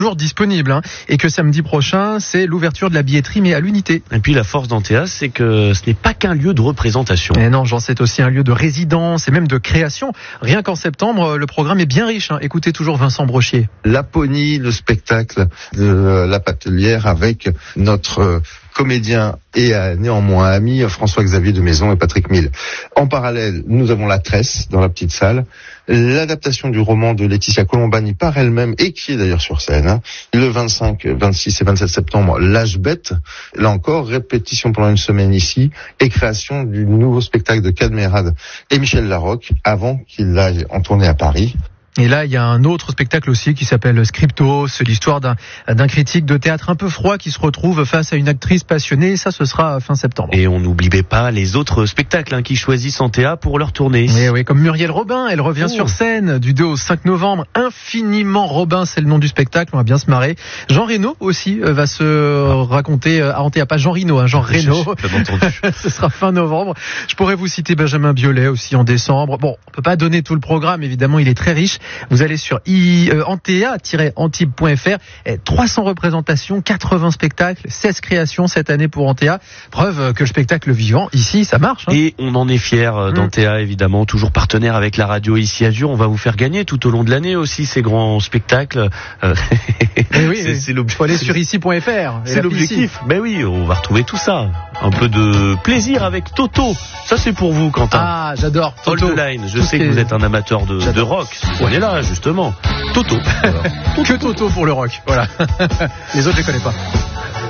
toujours disponible, hein, et que samedi prochain, c'est l'ouverture de la billetterie, mais à l'unité. Et puis la force d'Antea, c'est que ce n'est pas qu'un lieu de représentation. Et non, c'est aussi un lieu de résidence et même de création. Rien qu'en septembre, le programme est bien riche, hein. Écoutez toujours Vincent Brochier. Laponie, le spectacle de la Patelière avec notre comédien et néanmoins ami François-Xavier de Maison et Patrick Mille. En parallèle, nous avons La Tresse dans la petite salle, l'adaptation du roman de Laetitia Colombani par elle-même et qui est d'ailleurs sur scène, hein. Le 25, 26 et 27 septembre, L'Âge bête. Là encore, répétition pendant une semaine ici et création du nouveau spectacle de Cadmerade et Michel Larocque avant qu'il aille en tournée à Paris. Et là, il y a un autre spectacle aussi qui s'appelle Scripto. C'est l'histoire d'un critique de théâtre un peu froid qui se retrouve face à une actrice passionnée. Ça, ce sera fin septembre. Et on n'oublie pas les autres spectacles, hein, qui choisissent Antea pour leur tournée. Oui, comme Muriel Robin, elle revient sur scène du 2 au 5 novembre. Infiniment Robin, c'est le nom du spectacle. On va bien se marrer. Jean Reno aussi va se raconter à Antea, pas Jean Reno, hein, Jean Reno. Ce sera fin novembre. Je pourrais vous citer Benjamin Biolay aussi en décembre. Bon, on peut pas donner tout le programme, évidemment, il est très riche. Vous allez sur antea-antibes.fr, 300 représentations, 80 spectacles, 16 créations cette année pour Antea. Preuve que le spectacle vivant, ici, ça marche, hein. Et on en est fiers d'Antea, évidemment, toujours partenaire avec la radio ici à Dur. On va vous faire gagner tout au long de l'année aussi ces grands spectacles. Oui, c'est l'objectif. Faut aller sur ici.fr. C'est l'objectif. Ben oui, on va retrouver tout ça. Un peu de plaisir avec Toto. Ça, c'est pour vous, Quentin. Ah, j'adore Toto. Hold the line. Je sais que vous êtes un amateur de rock. On est là, justement. Toto. Voilà. Que Toto pour le rock. Voilà. Les autres, je les connais pas.